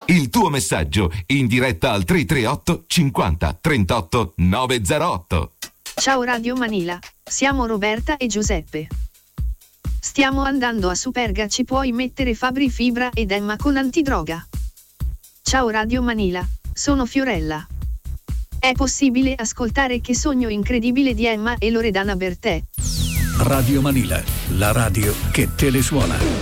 Il tuo messaggio in diretta al 338 50 38 908. Ciao Radio Manila, siamo Roberta e Giuseppe. Stiamo andando a Superga, ci puoi mettere Fabri Fibra ed Emma con antidroga? Ciao Radio Manila, sono Fiorella. È possibile ascoltare Che sogno incredibile di Emma e Loredana Bertè? Radio Manila, la radio che te le suona.